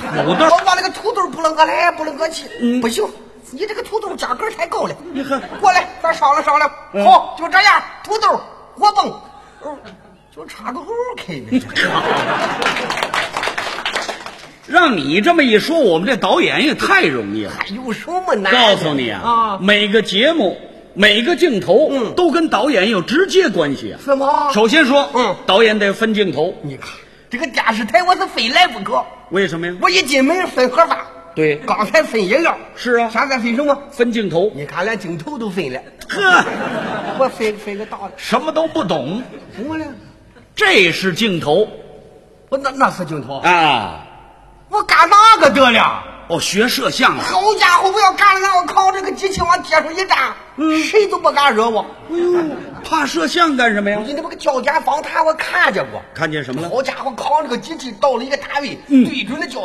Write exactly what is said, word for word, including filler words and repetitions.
土豆， 我把那个土豆不能搁来，不能搁去， 嗯不行，你这个土豆价格太高了。 你看， 过来，咱商量商量。 嗯好，就这样，土豆火蹦，嗯，就差个 OK 呗。 让你这么一说，我们这导演也太容易了。 还有什么难的？ 告诉你啊， 啊， 每个节目、每个镜头， 嗯都跟导演有直接关系啊。 什么？ 首先说， 嗯导演得分镜头。 你看这个电视台，我是非来不可。 为什么呀？ 我一进门分盒饭， 对， 刚才分饮料， 是啊， 现在分什么？ 分镜头。 你看连镜头都分了， 呵， 我分分个大的， 什么都不懂， 什么了？ 这是镜头我那那是镜头， 啊。 我干哪个得了？ 哦，学摄像啊。 好家伙，我要干了，让我靠这个机器往街上一站， 嗯谁都不敢惹我。 哎呦，怕摄像干什么呀？ 你那个交检访谈我看见过， 看见什么了？ 好家伙，扛这个机器到了一个摊位， 嗯对准了交